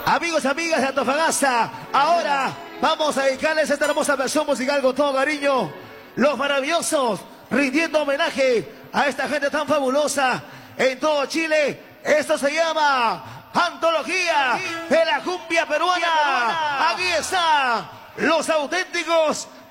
Amigos, amigas de Antofagasta, ahora vamos a dedicarles esta hermosa versión musical con todo cariño. Los Maravillosos, rindiendo homenaje a esta gente tan fabulosa en todo Chile. Esto se llama Antología de la Cumbia Peruana. Aquí están los auténticos